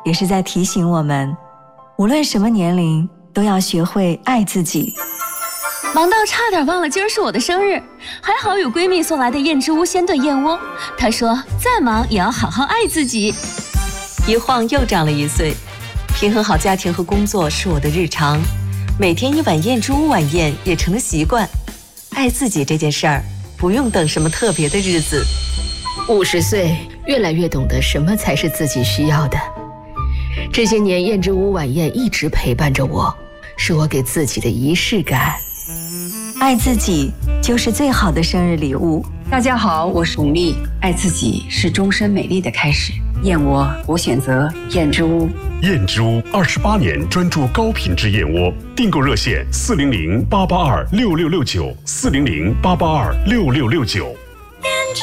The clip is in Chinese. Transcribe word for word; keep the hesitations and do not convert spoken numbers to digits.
也是在提醒我们，无论什么年龄，都要学会爱自己。 忙到差点忘了今儿是我的生日，还好有闺蜜送来的燕之屋鲜炖燕窝。她说再忙也要好好爱自己。 一晃又长了一岁，平衡好家庭和工作是我的日常，每天一碗燕之屋晚宴也成了习惯。爱自己这件事儿，不用等什么特别的日子。 五十岁，越来越懂得什么才是自己需要的。这些年，燕之屋晚宴一直陪伴着我，是我给自己的仪式感。 爱自己就是最好的生日礼物。 大家好，我是巩俐。爱自己是终身美丽的开始。燕窝，我选择燕之屋。 燕之屋二十八年专注高品质燕窝，订购热线四零零八八二六六六九四零零八八二六六六九。